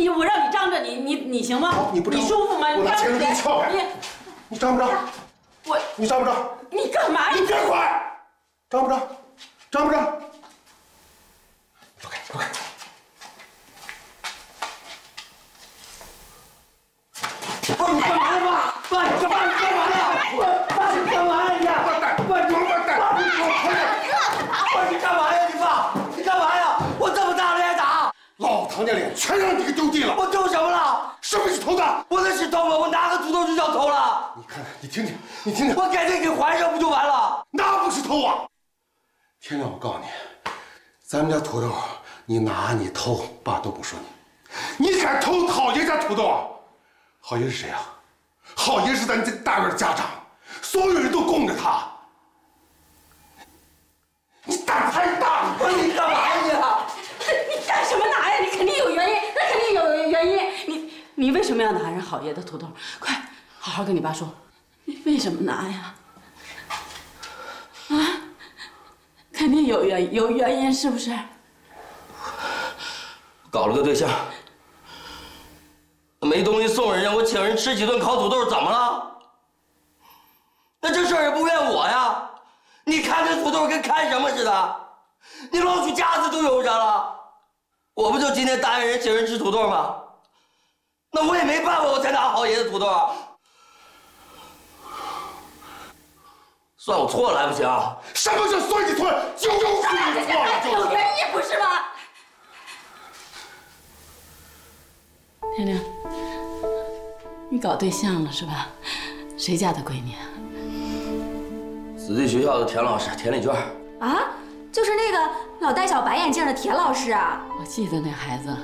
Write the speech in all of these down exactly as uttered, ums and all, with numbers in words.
你我让你张着，你你你行吗？ 你不张， 你舒服吗？ 我拿钳子给你撬开。你你张不张？ 我你张不张？ 你干嘛呀？ 你别管，张不张？张不张？走开，走开。 爸，你干嘛呢？爸，爸，你干嘛？你干嘛呢？爸，你干嘛呀你？ 笨蛋！ 爸，你王八蛋！ 爸，你给我快点！爸，你干嘛呀你爸？你干嘛呀？我这么大了也打！ 老唐家脸全让你给丢地了！ 我丢什么了？ 是不是偷的？ 我那是偷吗？我拿个土豆就叫偷了？ 你看看，你听听，你听听， 我赶紧给还上不就完了？ 那不是偷啊！天亮，我告诉你，咱们家土豆，你拿你偷，爸都不说你。你敢偷郝爷家土豆啊？郝爷是谁啊？郝爷是咱这大院的家长，所有人都供着他。你胆太大了！ 我你干嘛呀你？你干什么拿呀？你肯定有原因，那肯定有原因。你你为什么要拿人郝爷的土豆？快，好好跟你爸说，你为什么拿呀？啊？肯定有原有原因，是不是？ 搞了个对象，没东西送人家，我请人吃几顿烤土豆，怎么了？那这事儿也不怨我呀！你看这土豆跟看什么似的，你捞出夹子都有啥了？我不就今天答应人请人吃土豆吗？那我也没办法，我才拿郝爷的土豆啊！算我错了还不行？ 什么叫算你错了？就是你错了，就是有原因不是吗？天亮，你搞对象了是吧？谁家的闺女啊？ 子弟学校的田老师，田丽娟。 啊，就是那个老戴小白眼镜的田老师啊。 我记得那孩子，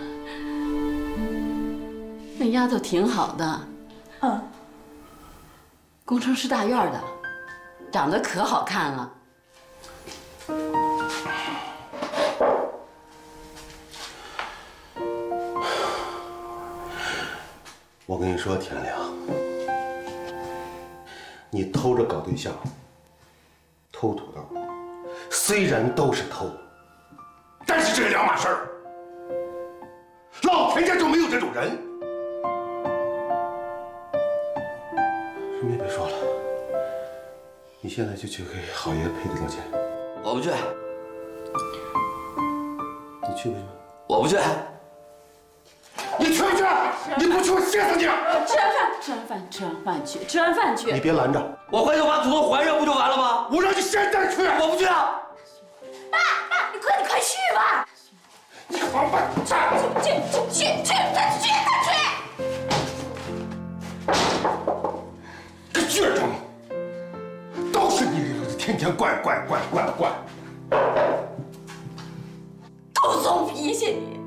那丫头挺好的， 嗯， 工程师大院的，长得可好看了。 我跟你说，田亮，你偷着搞对象，偷土豆，虽然都是偷，但是这是两码事儿。老田家就没有这种人。什么也别说了，你现在就去给郝爷赔礼道歉。 我不去。 你去不去？ 我不去。 你去不去？你不去，我歇死你！ 吃完饭，吃完饭，吃完饭去，吃完饭去。 你别拦着， 我回头把土豆还上不就完了吗？ 我让你现在去！ 我不去啊！ 爸爸，你快你快去吧！ 你王八蛋！ 去去去去，快去快去！ 个倔强，都是你惹的，天天怪怪怪怪怪。 都总脾气你。